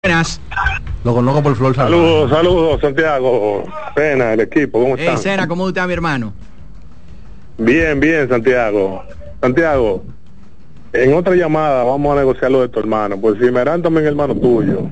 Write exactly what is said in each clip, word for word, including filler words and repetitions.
Buenas. Lo conozco por Flor Salvaje. Saludos, saludos, Santiago. Pena, el equipo, ¿cómo están? Hey, Cena, ¿cómo está mi hermano? Bien, bien, Santiago. Santiago, en otra llamada vamos a negociar lo de tu hermano, pues si Merán también es hermano tuyo.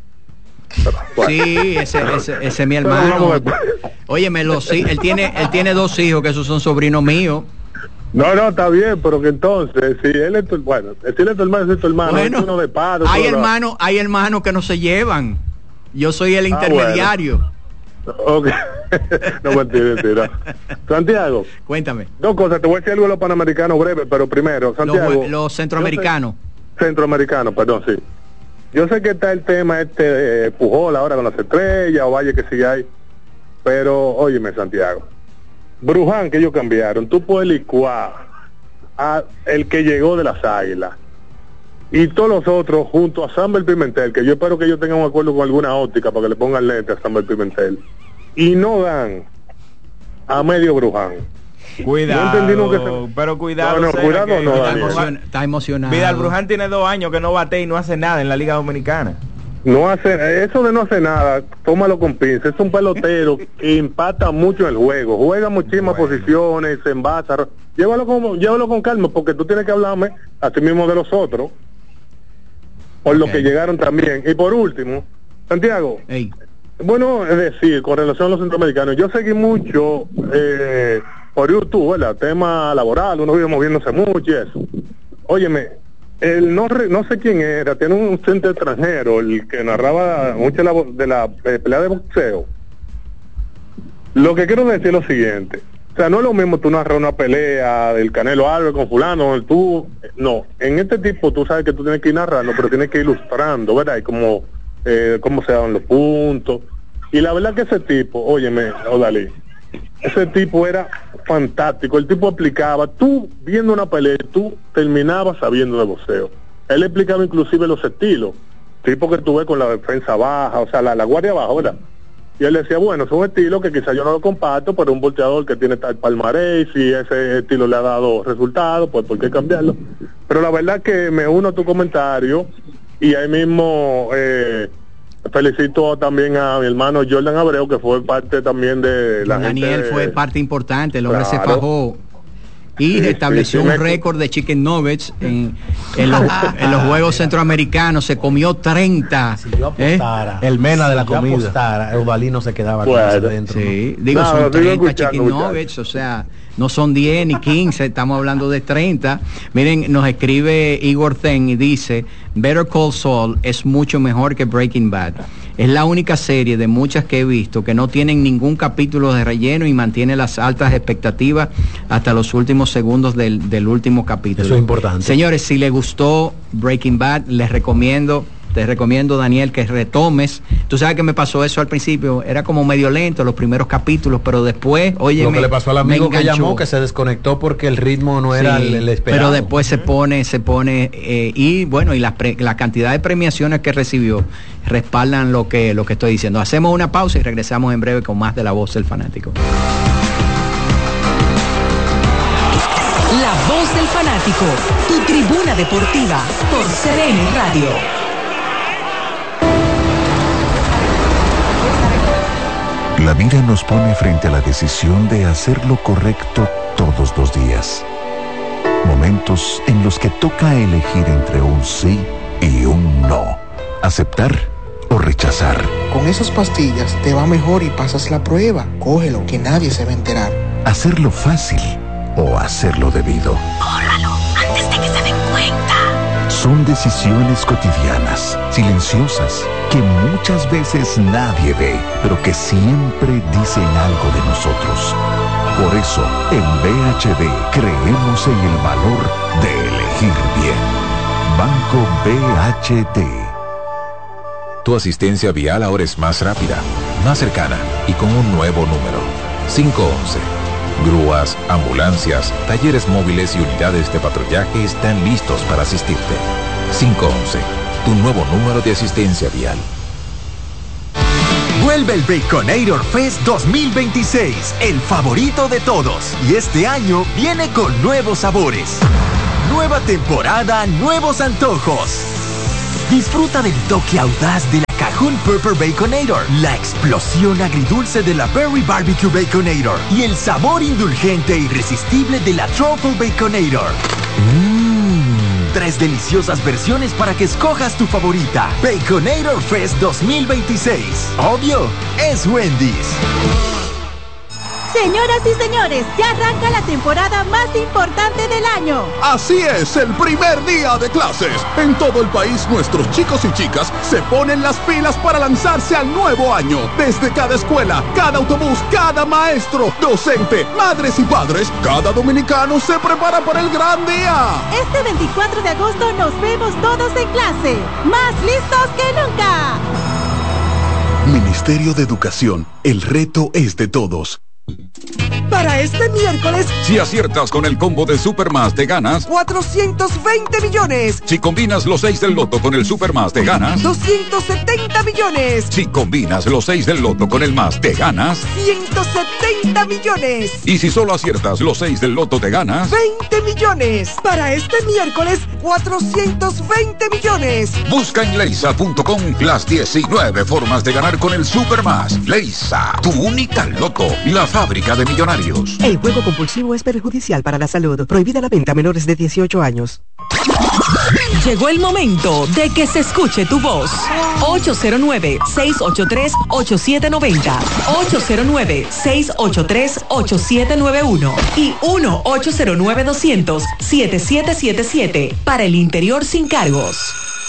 Bueno. Sí, ese, ese, ese es mi hermano. Óyeme, los, él tiene, él tiene dos hijos que esos son sobrinos míos. No, no, está bien, pero que entonces, si él es tu, bueno, si él es tu hermano, es tu hermano, bueno, es uno de padre. Hay hermanos, la... hay hermanos que no se llevan. Yo soy el intermediario. Ah, bueno. Ok. No, mentira, mentira. Santiago. Cuéntame. Dos cosas, te voy a decir algo de los panamericanos breve, pero primero, Santiago. Los, los centroamericanos. Sé, centroamericanos, perdón, sí. Yo sé que está el tema este eh, Pujol ahora con las estrellas, o vaya que sí hay, pero óyeme, Santiago. Bruján que ellos cambiaron, tú puedes licuar a el que llegó de las Águilas y todos los otros junto a Samber Pimentel, que yo espero que ellos tengan un acuerdo con alguna óptica para que le pongan lente a Samber Pimentel, y no dan a medio Bruján. Cuidado, no que se... pero cuidado, no, no, cuidado que no, está, emocion... está emocionado. Vidal Bruján tiene dos años que no bate y no hace nada en la Liga Dominicana. No hace, eso de no hacer nada, tómalo con pinza. Es un pelotero que impacta mucho en el juego, juega muchísimas bueno. posiciones, se envasa. Llévalo con, llévalo con calma, porque tú tienes que hablarme a ti mismo de los otros, por okay. lo que llegaron también. Y por último, Santiago, hey. bueno, es decir, con relación a los centroamericanos, yo seguí mucho eh, por YouTube, ¿verdad? Tema laboral, uno vive moviéndose mucho y eso. Óyeme, el no no sé quién era, tiene un centro extranjero, el que narraba mucho de la, de la eh, pelea de boxeo. Lo que quiero decir es lo siguiente, o sea, no es lo mismo tú narrar una pelea del Canelo Álvarez con fulano, tú, no, en este tipo tú sabes que tú tienes que ir narrando, pero tienes que ir ilustrando, ¿verdad? Y como, eh, cómo se dan los puntos, y la verdad que ese tipo, óyeme, Odalí, ese tipo era fantástico, el tipo explicaba, tú viendo una pelea, tú terminabas sabiendo de boxeo. Él explicaba inclusive los estilos, tipo que tú ves con la defensa baja, o sea, la, la guardia baja, ¿verdad? Y él decía, bueno, son estilos que quizás yo no lo comparto, pero un volteador que tiene tal palmarés, y ese estilo le ha dado resultados, pues ¿por qué cambiarlo? Pero la verdad que me uno a tu comentario, y ahí mismo... Eh, felicito también a mi hermano Jordan Abreu, que fue parte también de la Daniel gente de... fue parte importante, el hombre claro. se fajó y sí, estableció sí, sí, un me... récord de chicken nuggets en, en, los, en los Juegos Centroamericanos. Se comió treinta. Si yo apostara, ¿eh? El mena de la si comida. Yo apostara, Eudalí no se quedaba bueno, con eso dentro. Sí, ¿no? Digo, no, son treinta chicken nuggets, o sea, no son diez ni quince, estamos hablando de treinta. Miren, nos escribe Igor Ten y dice, Better Call Saul es mucho mejor que Breaking Bad. Es la única serie de muchas que he visto que no tienen ningún capítulo de relleno y mantiene las altas expectativas hasta los últimos segundos del, del último capítulo. Eso es importante. Señores, si les gustó Breaking Bad, les recomiendo... Te recomiendo, Daniel, que retomes. Tú sabes que me pasó eso al principio, era como medio lento los primeros capítulos, pero después, oye, lo que le pasó al amigo que llamó, que se desconectó porque el ritmo no era sí, el, el esperado. Pero después se pone, se pone, eh, y bueno, y la, pre, la cantidad de premiaciones que recibió respaldan lo que, lo que estoy diciendo. Hacemos una pausa y regresamos en breve con más de La Voz del Fanático. La Voz del Fanático, tu tribuna deportiva por C D N Radio. La vida nos pone frente a la decisión de hacer lo correcto todos los días. Momentos en los que toca elegir entre un sí y un no. Aceptar o rechazar. Con esas pastillas te va mejor y pasas la prueba. Cógelo, que nadie se va a enterar. Hacerlo fácil o hacerlo debido. Córralo antes de que se den cuenta. Son decisiones cotidianas, silenciosas, que muchas veces nadie ve, pero que siempre dicen algo de nosotros. Por eso, en B H D creemos en el valor de elegir bien. Banco B H D. Tu asistencia vial ahora es más rápida, más cercana y con un nuevo número. cinco once. Grúas, ambulancias, talleres móviles y unidades de patrullaje están listos para asistirte. cinco once, tu nuevo número de asistencia vial. Vuelve el Baconator Fest dos mil veintiséis, el favorito de todos. Y este año viene con nuevos sabores. Nueva temporada, nuevos antojos. Disfruta del toque audaz de la Cajun Pepper Baconator, la explosión agridulce de la Berry Barbecue Baconator y el sabor indulgente e irresistible de la Truffle Baconator. Mmm, tres deliciosas versiones para que escojas tu favorita. Baconator Fest dos mil veintiséis. Obvio, es Wendy's. Señoras y señores, ya arranca la temporada más importante del año. Así es, el primer día de clases. En todo el país, nuestros chicos y chicas se ponen las pilas para lanzarse al nuevo año. Desde cada escuela, cada autobús, cada maestro, docente, madres y padres, cada dominicano se prepara para el gran día. Este veinticuatro de agosto nos vemos todos en clase, más listos que nunca. Ministerio de Educación, el reto es de todos. Para este miércoles, si aciertas con el combo de Supermás te ganas cuatrocientos veinte millones. Si combinas los seis del loto con el Supermás te ganas doscientos setenta millones. Si combinas los seis del loto con el más te ganas ciento setenta millones. Y si solo aciertas los seis del loto te ganas veinte millones. Para este miércoles, cuatrocientos veinte millones. Busca en leisa punto com las diecinueve formas de ganar con el Supermás. Leisa, tu única loto, la fábrica de millonarios. El juego compulsivo es perjudicial para la salud. Prohibida la venta a menores de dieciocho años. Llegó el momento de que se escuche tu voz. ocho cero nueve, seis ocho tres, ocho siete nueve cero, ocho cero nueve, seis ocho tres, ocho siete nueve uno y uno ocho cero nueve, doscientos, siete siete siete siete para el interior sin cargos.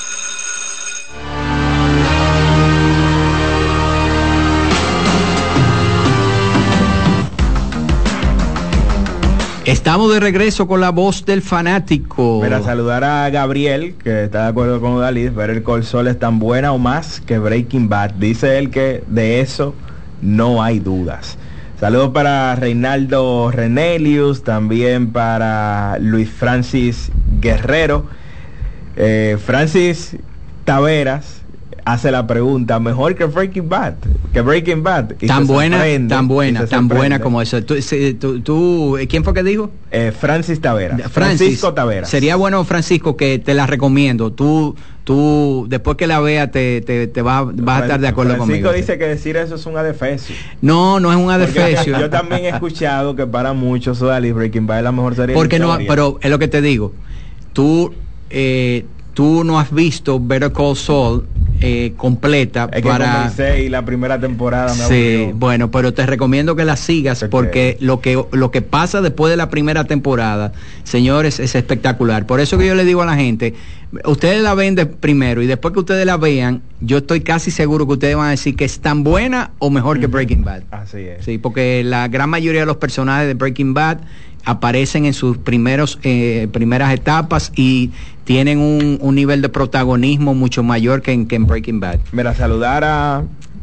Estamos de regreso con la voz del fanático. Para saludar a Gabriel, que está de acuerdo con Dalí, Better Call Saul es tan buena o más que Breaking Bad. Dice él que de eso no hay dudas. Saludos para Reinaldo Renelius, también para Luis Francis Guerrero. Eh, Francis Taveras hace la pregunta, mejor que Breaking Bad, que Breaking Bad. Y tan buena, tan buena, tan buena como eso. ¿Tú, tú, tú, ¿Quién fue que dijo? Eh, Francis Taveras. Francis, Francisco Taveras. Sería bueno, Francisco, que te la recomiendo. Tú, tú después que la veas, te, te, te vas, vas a estar de acuerdo Francisco conmigo. Francisco dice que decir eso es un adefesio. No, no es un adefesio. Yo también he escuchado que para muchos, Sodali, Breaking Bad es la mejor serie. Porque de la no, pero es lo que te digo. Tú, eh, tú no has visto Better Call Saul Eh, completa es que para comencé y la primera temporada me sí, aburrió. bueno, pero te recomiendo que la sigas okay. porque lo que lo que pasa después de la primera temporada, señores, es espectacular. Por eso que yo le digo a la gente, ustedes la ven de primero y después que ustedes la vean, yo estoy casi seguro que ustedes van a decir que es tan buena o mejor mm-hmm. que Breaking Bad. Así es. Sí, porque la gran mayoría de los personajes de Breaking Bad aparecen en sus primeros eh, primeras etapas y tienen un, un nivel de protagonismo mucho mayor que en, que en Breaking Bad. Mira, saludar a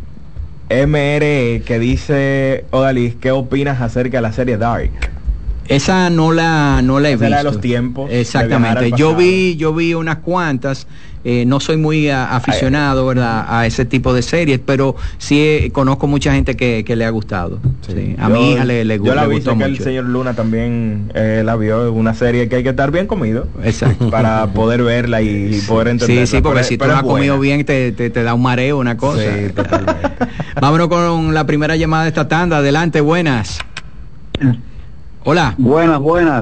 M R E que dice, Odalis, ¿qué opinas acerca de la serie Dark? Esa no la no la he Esa visto. Era de los tiempos. Exactamente. Yo vi yo vi unas cuantas. Eh, no soy muy a, aficionado, Ay, ¿verdad? A ese tipo de series, pero sí eh, conozco mucha gente que, que le ha gustado. Sí. Sí. A yo, mi hija le, le, yo la le vi, gustó que mucho. El señor Luna también eh, la vio, una serie que hay que estar bien comido. Exacto. Para poder verla y, y poder entenderla. Sí, sí, porque pero, si tú no has buena. comido bien te, te, te da un mareo, una cosa. Sí, totalmente. Vámonos con la primera llamada de esta tanda. Adelante, buenas. Hola. Buenas, buenas.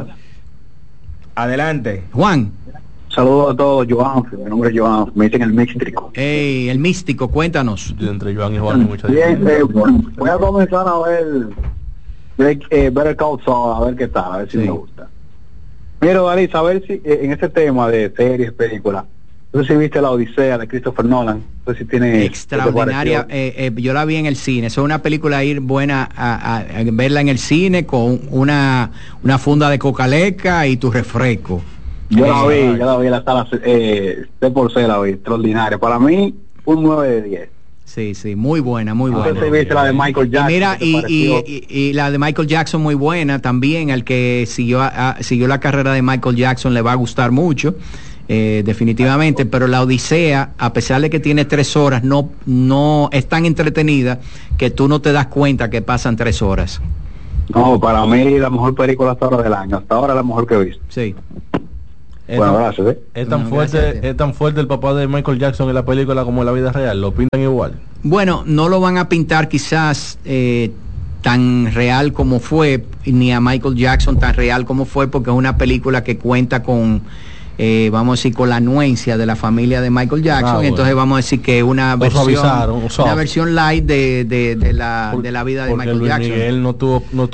Adelante. Juan. Saludos a todos, Joan, mi nombre es Joan, me dicen el místico. Ey, el místico, cuéntanos. Entre Joan y Juan hay mucha Bien, eh, bueno, voy a comenzar a ver eh, Better Call Saul, a ver qué tal, a ver si sí. me gusta. Mira, Dalí, a ver si eh, en este tema de series, películas, no sé si viste La Odisea de Christopher Nolan, no sé si tiene... Extraordinaria, eh, eh, yo la vi en el cine, es una película ir buena a, a, a verla en el cine con una, una funda de cocaleca y tu refresco. Yo la vi, yo la vi, la sala eh, C por C la vi, extraordinaria. Para mí, un nueve de diez. Sí, sí, muy buena, muy buena. Entonces viste la de Michael Jackson. Y mira, y, y, y, y la de Michael Jackson muy buena también, al que siguió, a, siguió la carrera de Michael Jackson le va a gustar mucho. Eh, definitivamente, pero La Odisea, a pesar de que tiene tres horas, no, no es tan entretenida que tú no te das cuenta que pasan tres horas. No, para mí la mejor película hasta ahora del año, hasta ahora la mejor que he visto. Sí. Es tan, abrazo, ¿eh? es, tan fuerte, es tan fuerte el papá de Michael Jackson en la película como en la vida real. ¿Lo pintan igual? Bueno, no lo van a pintar quizás eh, tan real como fue, ni a Michael Jackson tan real como fue, porque es una película que cuenta con, eh, vamos a decir, con la anuencia de la familia de Michael Jackson. Ah, bueno. Entonces vamos a decir que una versión, una versión light de, de, de, la, de la vida de Michael Luis Jackson. Miguel no tuvo, no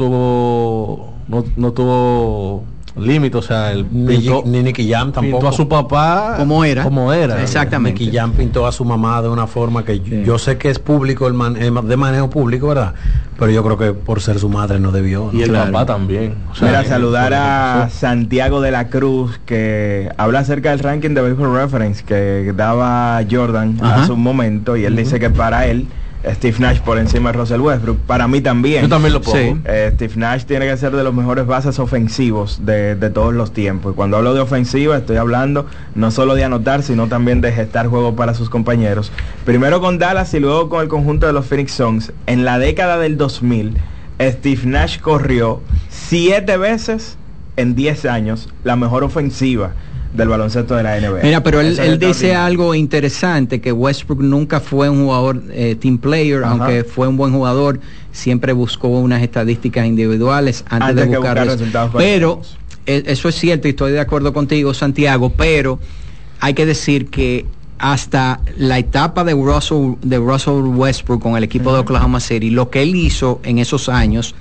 tuvo, no, no tuvo límite, o sea, el pintó, ni Nicky Jam tampoco pintó a su papá como era, como era. Exactamente. Nicky Jam pintó a su mamá de una forma que sí. yo, yo sé que es público, el man, de manejo público, ¿verdad? Pero yo creo que por ser su madre no debió, ¿no? Y el claro. papá también. O sea, Mira, saludar a Santiago de la Cruz, que habla acerca del ranking de Baseball Reference que daba Jordan Ajá. hace un momento, y él uh-huh. dice que para él Steve Nash por encima de Russell Westbrook. Para mí también. Yo también lo pongo. Sí. Eh, Steve Nash tiene que ser de los mejores bases ofensivos de, de todos los tiempos. Y cuando hablo de ofensiva, estoy hablando no solo de anotar, sino también de gestar juego para sus compañeros. Primero con Dallas y luego con el conjunto de los Phoenix Suns. En la década del dos mil, Steve Nash corrió siete veces en diez años la mejor ofensiva del baloncesto de la N B A. Mira, pero él, él dice algo interesante, que Westbrook nunca fue un jugador eh, team player, Ajá. aunque fue un buen jugador, siempre buscó unas estadísticas individuales antes, antes de buscar, buscar resultados. Pero eh, eso es cierto y estoy de acuerdo contigo, Santiago, pero hay que decir que hasta la etapa de Russell, de Russell Westbrook con el equipo uh-huh. de Oklahoma City, lo que él hizo en esos años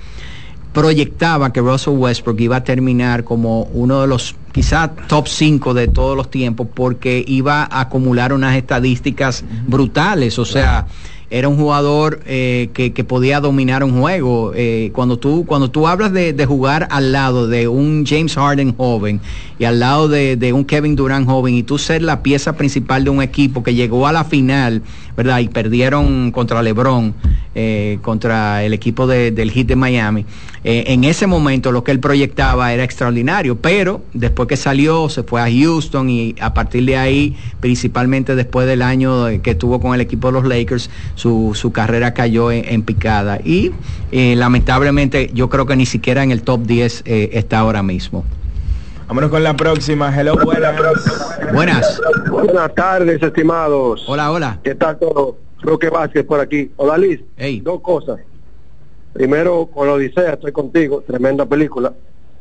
proyectaba que Russell Westbrook iba a terminar como uno de los quizás top cinco de todos los tiempos, porque iba a acumular unas estadísticas brutales, o sea, era un jugador eh, que, que podía dominar un juego. Eh, cuando tú cuando tú hablas de, de jugar al lado de un James Harden joven y al lado de, de un Kevin Durant joven, y tú ser la pieza principal de un equipo que llegó a la final, ¿verdad? Y perdieron contra LeBron, eh, contra el equipo de, del Heat de Miami. Eh, en ese momento lo que él proyectaba era extraordinario, pero después que salió se fue a Houston, y a partir de ahí, principalmente después del año que tuvo con el equipo de los Lakers, su, su carrera cayó en, en picada, y eh, lamentablemente yo creo que ni siquiera en el top diez eh, está ahora mismo. Vámonos con la próxima. Hello, buenas. Buenas. Buenas tardes, estimados. Hola, hola. ¿Qué tal todo? Roque Vázquez por aquí. Odalis, hey. Dos cosas. Primero, con la Odisea, estoy contigo, tremenda película,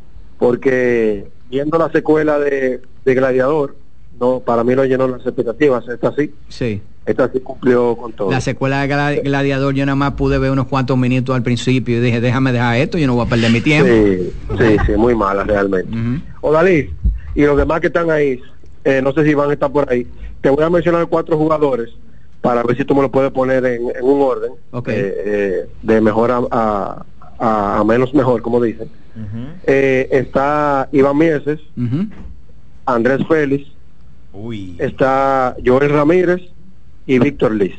porque viendo la secuela de, de Gladiador, no, para mí no llenó las expectativas. Esta sí. Sí. Esta sí cumplió con todo. La secuela de Gladiador, yo nada más pude ver unos cuantos minutos al principio y dije, déjame dejar esto, yo no voy a perder mi tiempo. Sí, sí, sí, muy mala realmente. Uh-huh. Odalis, y los demás que están ahí, eh, no sé si van a estar por ahí, te voy a mencionar cuatro jugadores para ver si tú me lo puedes poner en, en un orden, okay. eh, eh, de mejor a, a, a, a menos mejor, como dicen. Uh-huh. Eh, está Iván Mieses, uh-huh. Andrés Félix, Uy. está Joel Ramírez y Víctor Liz.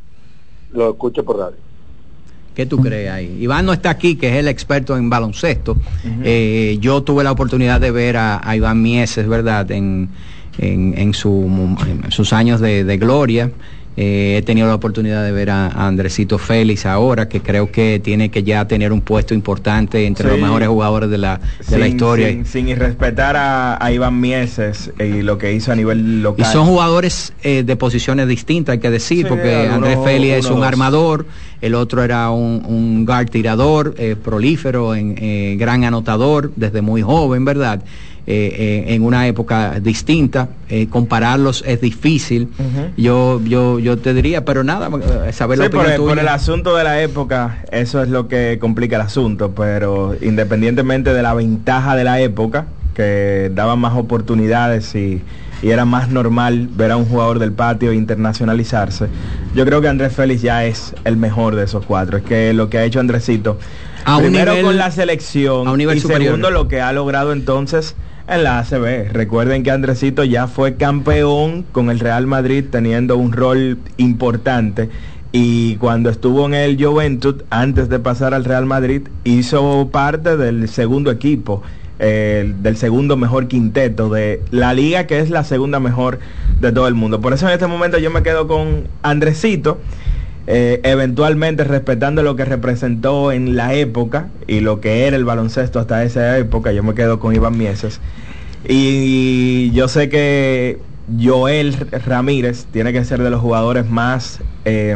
Lo escucho por radio. ¿Qué tú crees ahí? Iván no está aquí, que es el experto en baloncesto. Uh-huh. Eh, yo tuve la oportunidad de ver a, a Iván Mieses, ¿verdad? En, en, en, su, en sus años de, de gloria. Eh, he tenido la oportunidad de ver a, a Andresito Félix ahora, que creo que tiene que ya tener un puesto importante entre sí. los mejores jugadores de la, de sin, la historia. Sin, sin irrespetar a, a Iván Mieses y lo que hizo a nivel local. Y son jugadores eh, de posiciones distintas, hay que decir, sí, porque uno, Andrés Félix es un dos. armador, el otro era un, un guard tirador, eh, prolífero, en, eh, gran anotador desde muy joven, ¿verdad? Eh, eh, en una época distinta, eh, compararlos es difícil. Uh-huh. yo yo yo te diría, pero nada, saber sí, la opinión por el, tuya. por el asunto de la época, eso es lo que complica el asunto, pero independientemente de la ventaja de la época, que daba más oportunidades y, y era más normal ver a un jugador del patio internacionalizarse, yo creo que Andrés Félix ya es el mejor de esos cuatro. Es que lo que ha hecho Andresito, a primero nivel, con la selección, a un nivel y superior. Segundo lo que ha logrado entonces en la A C B. Recuerden que Andresito ya fue campeón con el Real Madrid, teniendo un rol importante, y cuando estuvo en el Juventud, antes de pasar al Real Madrid, hizo parte del segundo equipo, eh, del segundo mejor quinteto de la liga, que es la segunda mejor de todo el mundo. Por eso en este momento yo me quedo con Andresito, eh, eventualmente respetando lo que representó en la época y lo que era el baloncesto hasta esa época. Yo me quedo con Iván Mieses. Y yo sé que Joel Ramírez tiene que ser de los jugadores más... Eh,